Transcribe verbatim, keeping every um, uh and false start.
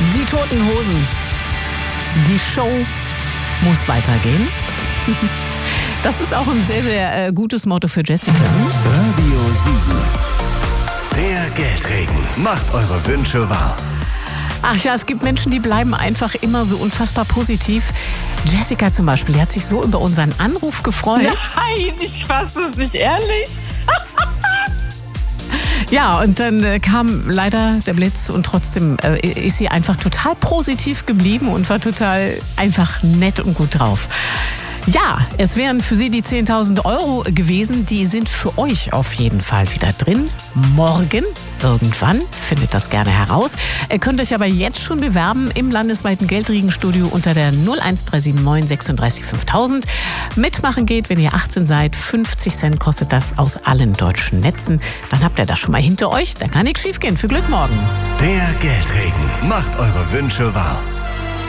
Die Toten Hosen. Die Show muss weitergehen. Das ist auch ein sehr, sehr äh, gutes Motto für Jessica. Radio sieben. Der Geldregen macht eure Wünsche wahr. Ach ja, es gibt Menschen, die bleiben einfach immer so unfassbar positiv. Jessica zum Beispiel, die hat sich so über unseren Anruf gefreut. Nein, ich fasse es nicht, ehrlich. Ja, und dann äh, kam leider der Blitz und trotzdem äh, ist sie einfach total positiv geblieben und war total einfach nett und gut drauf. Ja, es wären für Sie die zehntausend Euro gewesen. Die sind für euch auf jeden Fall wieder drin. Morgen, irgendwann, findet das gerne heraus. Ihr könnt euch aber jetzt schon bewerben im landesweiten Geldregenstudio unter der null eins drei sieben neun sechsunddreißig fünftausend. Mitmachen geht, wenn ihr achtzehn seid. fünfzig Cent kostet das aus allen deutschen Netzen. Dann habt ihr das schon mal hinter euch. Da kann nichts schief gehen. Für Glück morgen. Der Geldregen macht eure Wünsche wahr.